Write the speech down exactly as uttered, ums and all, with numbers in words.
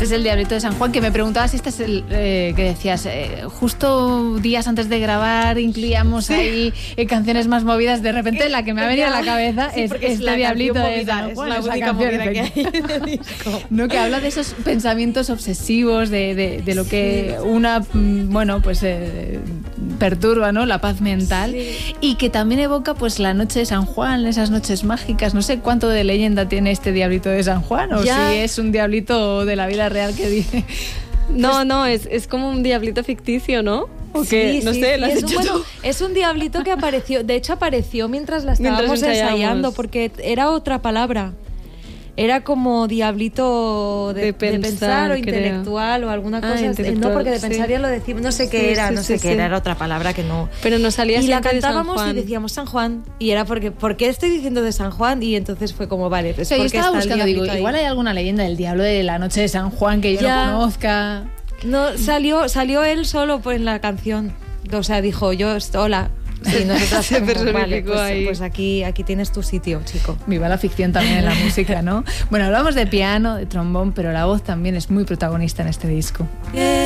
es el Diablito de San Juan, que me preguntabas si este es el eh, que decías, eh, justo días antes de grabar incluíamos sí. ahí eh, canciones más movidas. De repente la que me ha venido a la cabeza sí, es este es Diablito de San Juan, es la única movida que hay en el disco. No, que habla de esos pensamientos obsesivos, de, de, de lo que sí. una, bueno, pues eh, perturba, ¿no? La paz mental sí. y que también evoca pues la noche de San Juan, esas noches mágicas. No sé cuánto de leyenda tiene este Diablito de San Juan o ya. si es un diablito de la vida real que dice. No, pues, no, es, es como un diablito ficticio, ¿no? ¿O sí, qué? No sí, sé, sí, ¿lo has es, hecho un, bueno, tú? es un diablito que apareció, de hecho apareció mientras la estábamos mientras ensayando, porque era otra palabra. Era como diablito de, de, pensar, de pensar o creo. intelectual o alguna cosa. Ah, no, porque de pensar sí. ya lo decimos, no sé qué sí, era, sí, no sí, sé sí. qué era, era otra palabra que no. Pero nos salía y la siempre cantábamos de San Juan. Y decíamos San Juan. Y era porque, ¿por qué estoy diciendo de San Juan? Y entonces fue como, vale, pues o sea, porque yo estaba está buscando, digo, ahí. igual hay alguna leyenda del diablo de la noche de San Juan que yo ya. no conozca. No, salió, salió él solo en la canción. O sea, dijo, yo, hola. Sí, nosotros se como, vale, pues, ahí. pues aquí, aquí tienes tu sitio, chico. Viva la ficción también en la música, ¿no? Bueno, hablamos de piano, de trombón, pero la voz también es muy protagonista en este disco. Yeah.